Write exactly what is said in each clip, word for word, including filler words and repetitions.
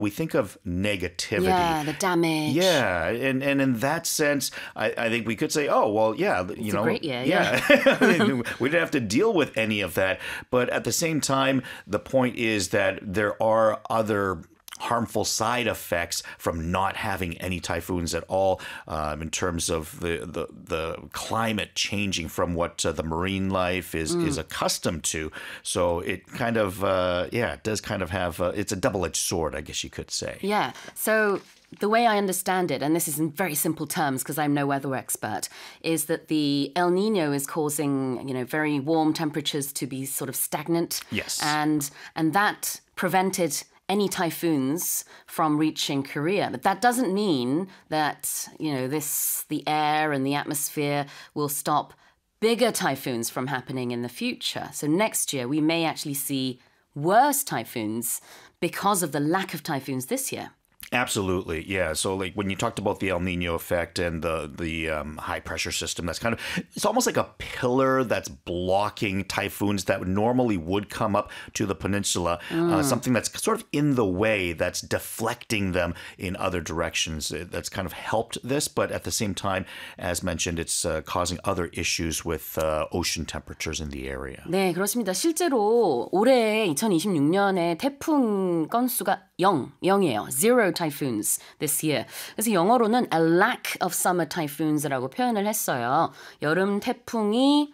we think of negativity. Yeah, the damage. Yeah, and, and in that sense, I, I think we could say, oh, well, yeah, you it's know. a great year, yeah. yeah. We didn't have to deal with any of that. But at the same time, the point is that there are other harmful side effects from not having any typhoons at all um, in terms of the, the, the climate changing from what uh, the marine life is, mm. is accustomed to. So it kind of, uh, yeah, it does kind of have, uh, it's a double-edged sword, I guess you could say. Yeah. So the way I understand it, and this is in very simple terms because I'm no weather expert, is that the El Nino is causing, you know, very warm temperatures to be sort of stagnant. Yes. And, and that prevented any typhoons from reaching Korea. But that doesn't mean that, you know, this, the air and the atmosphere will stop bigger typhoons from happening in the future. So next year, we may actually see worse typhoons because of the lack of typhoons this year. Absolutely, yeah. So, like when you talked about the El Nino effect and the the um, high pressure system, that's kind of it's almost like a pillar that's blocking typhoons that normally would come up to the peninsula. Mm. Uh, something that's sort of in the way, that's deflecting them in other directions. That's kind of helped this, but at the same time, as mentioned, it's uh, causing other issues with uh, ocean temperatures in the area. 네, 그렇습니다. 실제로 올해 이천이십육 년에 태풍 건수가 영, 영이에요. Zero typhoons this year. 그래서 영어로는 a lack of summer typhoons라고 표현을 했어요. 여름 태풍이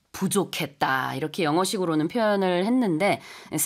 부족했다. 이렇게 영어식으로는 표현을 했는데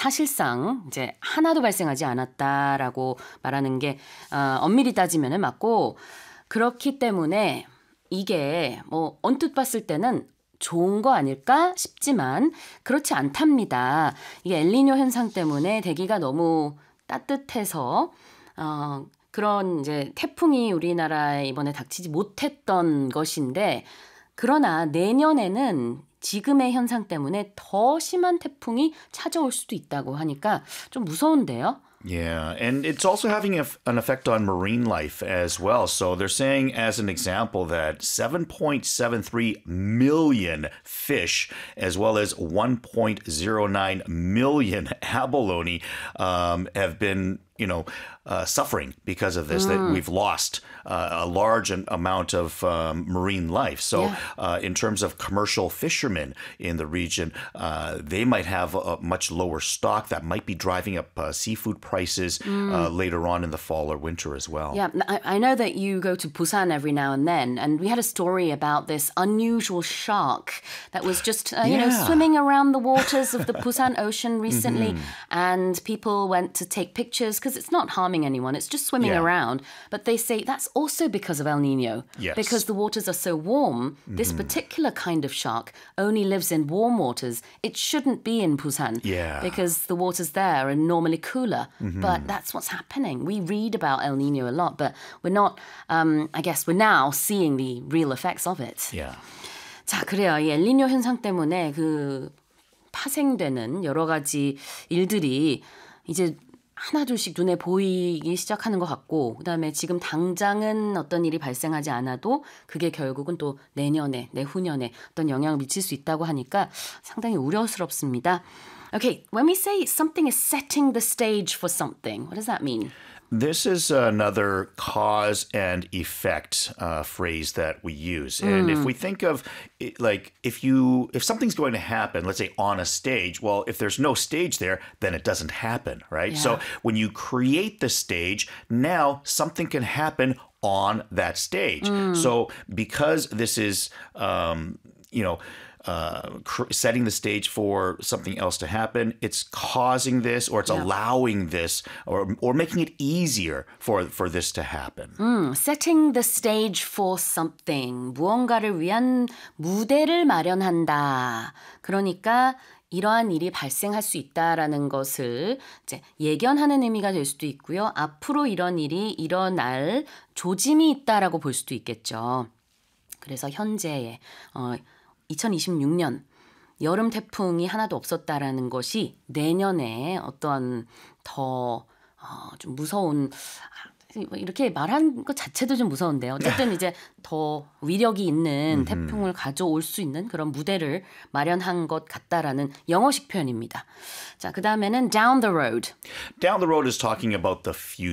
사실상 이제 하나도 발생하지 않았다라고 말하는 게 어, 엄밀히 따지면 맞고 그렇기 때문에 이게 뭐 언뜻 봤을 때는 좋은 거 아닐까 싶지만 그렇지 않답니다. 이게 엘니뇨 현상 때문에 대기가 너무 따뜻해서 어, 그런 이제 태풍이 우리나라에 이번에 닥치지 못했던 것인데 그러나 내년에는 지금의 현상 때문에 더 심한 태풍이 찾아올 수도 있다고 하니까 좀 무서운데요. Yeah, and it's also having a, an effect on marine life as well. So they're saying, as an example, that seven point seven three million fish, as well as one point zero nine million abalone, um, have been, you know, uh, suffering because of this, mm. that we've lost uh, a large amount of um, marine life. So yeah. uh, in terms of commercial fishermen in the region, uh, they might have a much lower stock that might be driving up uh, seafood prices mm. uh, later on in the fall or winter as well. Yeah, I, I know that you go to Busan every now and then, and we had a story about this unusual shark that was just, uh, yeah. you know, swimming around the waters of the Busan Ocean recently, mm-hmm. and people went to take pictures because it's not harming anyone, it's just swimming yeah. around. But they say that's also because of El Nino. Yes. Because the waters are so warm, mm-hmm. this particular kind of shark only lives in warm waters. It shouldn't be in Busan. Yeah. Because the waters there are normally cooler. Mm-hmm. But that's what's happening. We read about El Nino a lot, but we're not, um, I guess we're now seeing the real effects of it. Yeah. 자, 그래요. 이 엘니뇨 현상 때문에 그 파생되는 여러 가지 일들이 이제 하나둘씩 눈에 보이기 시작하는 것 같고 그다음에 지금 당장은 어떤 일이 발생하지 않아도 그게 결국은 또 내년에, 내후년에 어떤 영향을 미칠 수 있다고 하니까 상당히 우려스럽습니다. Okay, when we say something is setting the stage for something, what does that mean? This is another cause and effect uh, phrase that we use. And mm. if we think of it, like if you if something's going to happen, let's say on a stage, well, if there's no stage there, then it doesn't happen, right? Yeah. So when you create the stage, now something can happen on that stage. Mm. So because this is, um, you know, Uh, cr- setting the stage for something else to happen, it's causing this, or it's yeah. allowing this, or or making it easier for for this to happen. 음, setting the stage for something, 무언가를 위한 무대를 마련한다. 그러니까 이러한 일이 발생할 수 있다라는 것을 이제 예견하는 의미가 될 수도 있고요. 앞으로 이런 일이 일어날 조짐이 있다라고 볼 수도 있겠죠. 그래서 현재의 어, 이천이십육 년 여름 태풍이 하나도 없었다라는 것이 내년에 어떤 더 어, 좀 무서운 이렇게 말한 것 자체도 좀 무서운데요. 어쨌든 이제 더 위력이 있는 태풍을 가져올 수 있는 그런 무대를 마련한 것 같다라는 영어식 표현입니다. 자, 그 다음에는 down the road. Down the road is talking about the future.